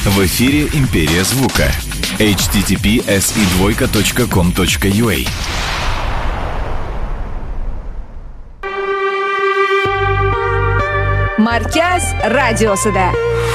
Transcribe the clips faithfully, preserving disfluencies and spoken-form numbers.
В эфире «Империя звука». эйч ти ти пи эс и двойка точка ком точка ю а. Markaz radiosida.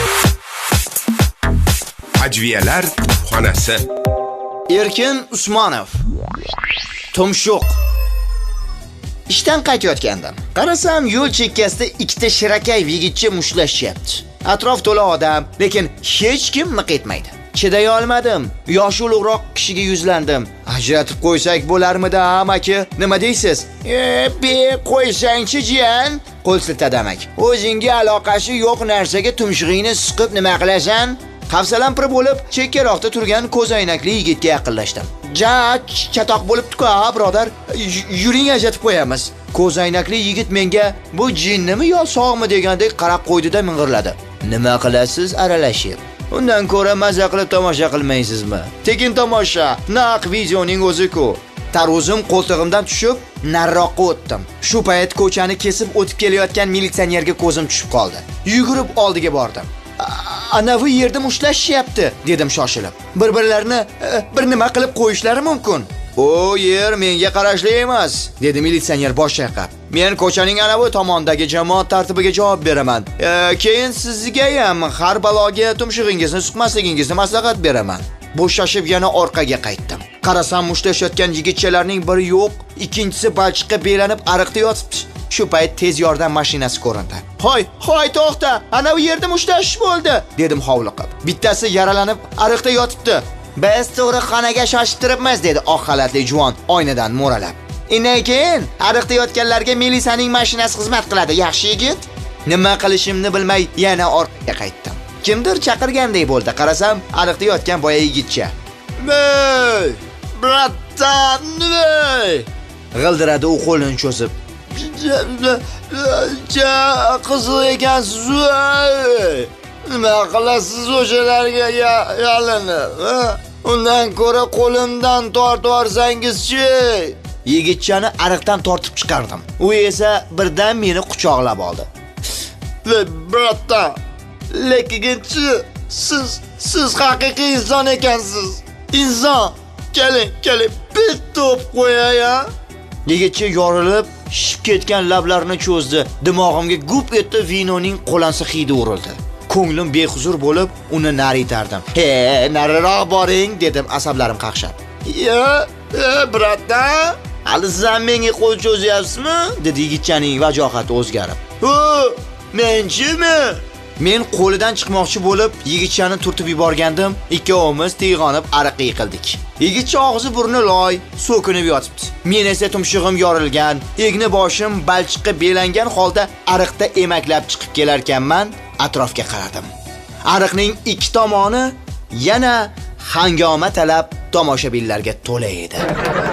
Ajviyalar xonasi. Erkin Usmonov. Tumshuq. Ishdan qaytayotgandim. Qarasam, yo'l chekkasida ikkita shirakay yigitcha mushtlashyapti. Atrof to'la odam, lekin hech kim miq etmaydi. Chiday olmadim. Yoshi ulug'roq kishiga yuzlandim. Ajratib qo'ysak bo'larmidi, amaki? Nima deysiz? E, be qo'ysangchi jiyan. Qo'l siltadi amaki. O'zingga aloqasi yo'q narsaga tumshug'ingni siqib nima qilasan? Hafsalampir bo'lib, chekkaroqda turgan ko'zoynakli yigitga yaqinlashdim. Ja, chatoq bo'libdi-ku, ha, birodar. Yuring ajratib qo'yamiz. Ko'zoynakli yigit menga bu jinnimi yo sog'mi degandek qarab qo'ydi-da ming'irladi. Nima qilasiz aralashib? Undan ko'ra maza qilib tomosha qilmaysizmi? Tekin tomosha, naq videoning o'zi-ku. Taruzim qo'ltig'imdan tushib, nariroqqa o'tdim. Shu payt ko'chani kesib o'tib kelayotgan militsionerga ko'zim tushib qoldi. Yugurib oldiga bordim. Ana bu yerda mushlashyapti, dedim shoshilib. Bir-birlarini bir nima qilib qo'yishlari mumkin. O yer menga qarashli emas, dedi militsioner bosh chayqab. Men ko'chaning ana bu tomondagi jamoat tartibiga javob beraman. E, keyin sizga ham har baloga tumshug'ingizni suqmasligingizni maslahat beraman. Bo'shashib yana orqaga qaytdim. Qarasam mushlashayotgan yigitchalarning biri yo'q, ikkinchisi balchiqqa belanib ariqda yotibdi. Shu payt tez yordam mashinasi ko'rindi. "Hoy, hoy to'xta, ana bu yerda mushlash bo'ldi", dedim hovliqib. Bittasi yaralanib ariqda yotibdi. "Biz tug'ruqxonaga shoshib turibmiz", dedi oq xalatli juvon oynadan mo'ralab. "Indan keyin ariqda yotganlarga milisaning mashinasi xizmat qiladi, yaxshi yigit." Nima qilishimni bilmay yana orqaga qaytdim. Kimdir chaqirgandek bo'ldi. Qarasam, ariqda yotgan boya yigitcha. "Voy, bratan, voy!" g'ildiradi u qo'lini cho'zib. "Ja, qiziq ekansiz, voy! Nima qilasiz o'shalarga yalinib? Undan ko'ra qo'limdan tortib olsangiz-chi?" Yigitchani ariqdan tortib chiqardim. U esa birdan meni quchoqlab oldi. "Voy, bratan, lekinchi siz siz haqiqiy inson ekansiz. Inson, keling, keling, bitta o'p qo'yay-a." Yigitcha yorilib, shishib ketgan lablarini cho'zdi. Dimog'imga gup etdi, vinoning qo'lansa hidi urildi. Ko'nglim behuzur bo'lib, uni nari itardim. "He, nariroq boring", dedim asablarim qaqshab. "Ya, bratan, hali siz menga qo'l cho'zyapsizmi?" dedi yigitchaning vajohati o'zgarib. "Ho, menchimi?" Men qo'lidan chiqmoqchi bo'lib, yigitchani turtib yuborgandim. Ikkovimiz teg'onib ariqqa yiqildik. Yigitcha og'zi burni loy, so'kinib yotibdi. Men esa tumshug'im yorilgan, egni boshim balchiqqa belangan holda ariqda emaklab chiqib kelar ekanman, atrofga qaradim. Ariqning ikki tomoni yana hangoma talab tomoshabinlarga to'la edi.